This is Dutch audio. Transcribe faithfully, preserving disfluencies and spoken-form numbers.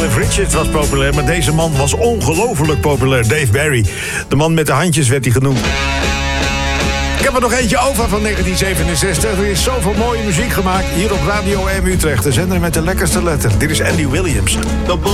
Cliff Richard was populair, maar deze man was ongelooflijk populair. Dave Barry. De man met de handjes werd hij genoemd. Ik heb er nog eentje over van negentien zevenenzestig. Er is zoveel mooie muziek gemaakt hier op Radio M Utrecht. De zender met de lekkerste letter. Dit is Andy Williams.